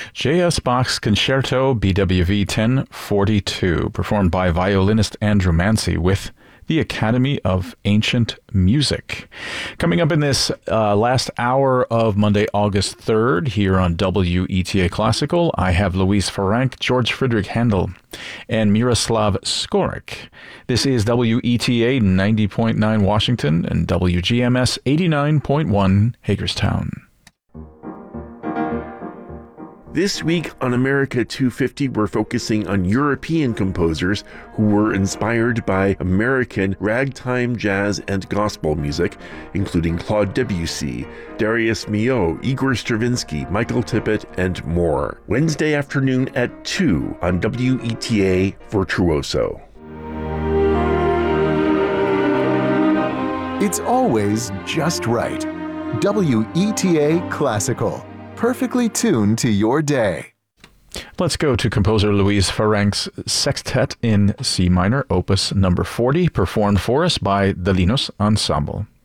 J.S. Bach's Concerto BWV 1042, performed by violinist Andrew Mancy with the Academy of Ancient Music. Coming up in this last hour of Monday, August 3rd, here on WETA Classical, I have Louise Ferenc, George Friedrich Handel, and Miroslav Skorik. This is WETA 90.9 Washington and WGMS 89.1 Hagerstown. This week on America 250, we're focusing on European composers who were inspired by American ragtime, jazz, and gospel music, including Claude Debussy, Darius Milhaud, Igor Stravinsky, Michael Tippett, and more. Wednesday afternoon at 2 on WETA Virtuoso. It's always just right. WETA Classical. Perfectly tuned to your day. Let's go to composer Louise Ferenc's Sextet in C minor, opus number 40, performed for us by the Linus Ensemble.